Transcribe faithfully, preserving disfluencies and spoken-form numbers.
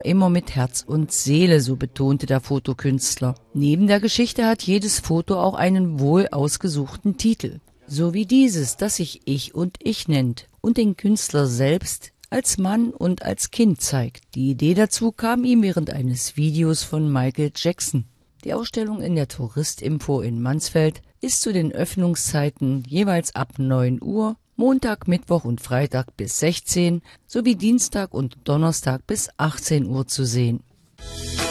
immer mit Herz und Seele, so betonte der Fotokünstler. Neben der Geschichte hat jedes Foto auch einen wohl ausgesuchten Titel. So wie dieses, das sich Ich und Ich nennt und den Künstler selbst als Mann und als Kind zeigt. Die Idee dazu kam ihm während eines Videos von Michael Jackson. Die Ausstellung in der Touristinfo in Mansfeld ist zu den Öffnungszeiten jeweils ab neun Uhr, Montag, Mittwoch und Freitag bis sechzehn sowie Dienstag und Donnerstag bis achtzehn Uhr zu sehen.